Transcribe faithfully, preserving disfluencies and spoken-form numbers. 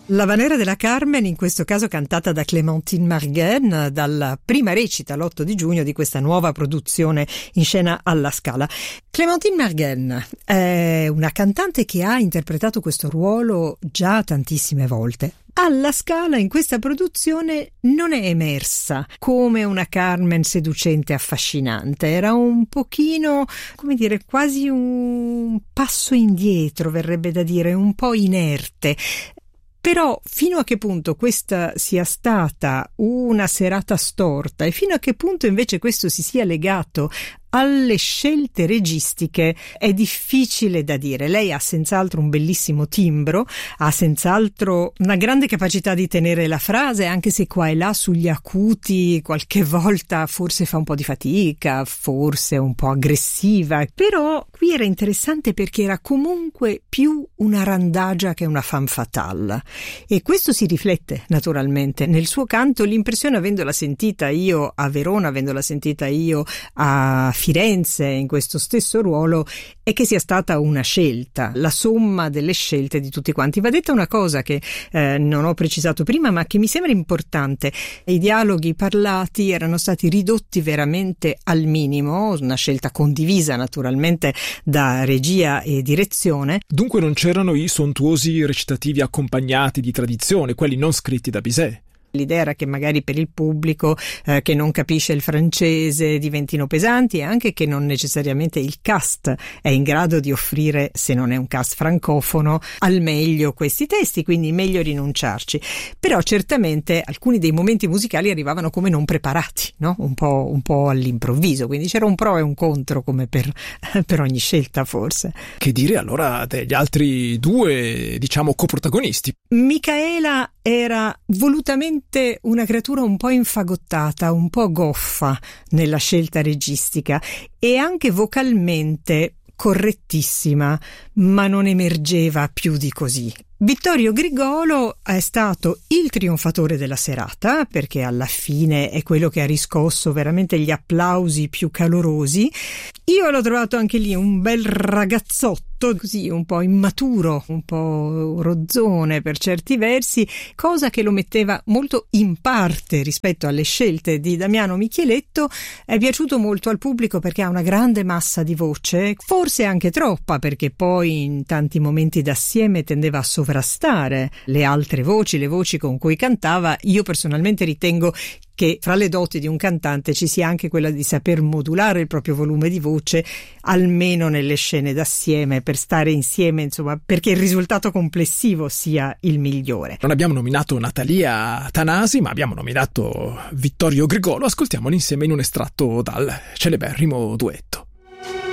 L'Habanera della Carmen, in questo caso cantata da Clémentine Marguenne, dalla prima recita l'otto di giugno di questa nuova produzione in scena alla Scala. Clémentine Marguenne è una cantante che ha interpretato questo ruolo già tantissime volte. Alla Scala in questa produzione non è emersa come una Carmen seducente e affascinante, era un pochino, come dire, quasi un passo indietro, verrebbe da dire, un po' inerte. Però fino a che punto questa sia stata una serata storta e fino a che punto invece questo si sia legato alle scelte registiche è difficile da dire. Lei ha senz'altro un bellissimo timbro, ha senz'altro una grande capacità di tenere la frase, anche se qua e là sugli acuti qualche volta forse fa un po' di fatica, forse è un po' aggressiva, però qui era interessante perché era comunque più una randagia che una femme fatale, e questo si riflette naturalmente nel suo canto. L'impressione, avendola sentita io a Verona, avendola sentita io a Firenze in questo stesso ruolo, è che sia stata una scelta, la somma delle scelte di tutti quanti. Va detta una cosa che eh, non ho precisato prima, ma che mi sembra importante: i dialoghi parlati erano stati ridotti veramente al minimo, una scelta condivisa naturalmente da regia e direzione. Dunque non c'erano i sontuosi recitativi accompagnati di tradizione, quelli non scritti da Bizet. L'idea era che magari per il pubblico eh, che non capisce il francese diventino pesanti, e anche che non necessariamente il cast è in grado di offrire, se non è un cast francofono, al meglio questi testi, quindi meglio rinunciarci. Però certamente alcuni dei momenti musicali arrivavano come non preparati, no? Un po', un po' all'improvviso, quindi c'era un pro e un contro come per, per ogni scelta forse. Che dire allora degli altri due, diciamo, coprotagonisti? Micaela era volutamente una creatura un po' infagottata, un po' goffa nella scelta registica e anche vocalmente correttissima, ma non emergeva più di così. Vittorio Grigolo è stato il trionfatore della serata, perché alla fine è quello che ha riscosso veramente gli applausi più calorosi. Io l'ho trovato anche lì un bel ragazzotto, così un po' immaturo, un po' rozzone per certi versi, cosa che lo metteva molto in parte rispetto alle scelte di Damiano Micheletto. È piaciuto molto al pubblico perché ha una grande massa di voce, forse anche troppa, perché poi in tanti momenti d'assieme tendeva a sovrastare le altre voci, le voci con cui cantava. Io personalmente ritengo che fra le doti di un cantante ci sia anche quella di saper modulare il proprio volume di voce, almeno nelle scene d'assieme, per stare insieme, insomma, perché il risultato complessivo sia il migliore. Non abbiamo nominato Natalia Tanasi, ma abbiamo nominato Vittorio Grigolo. Ascoltiamoli insieme in un estratto dal celeberrimo duetto.